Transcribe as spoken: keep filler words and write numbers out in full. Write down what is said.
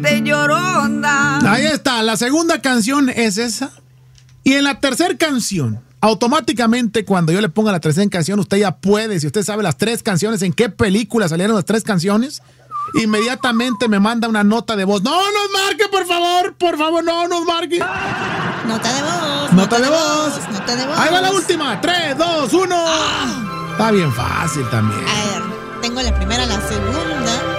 De Lloronda. Ahí está, la segunda canción es esa. Y en la tercera canción, automáticamente cuando yo le ponga la tercera canción, usted ya puede, si usted sabe las tres canciones, en qué película salieron las tres canciones, inmediatamente me manda una nota de voz. No nos marque, por favor, por favor, no nos marque. Nota de voz. Nota de voz. Nota de voz. Ahí va la última. tres, dos, uno. Ah. Está bien fácil también. A ver, tengo la primera, la segunda.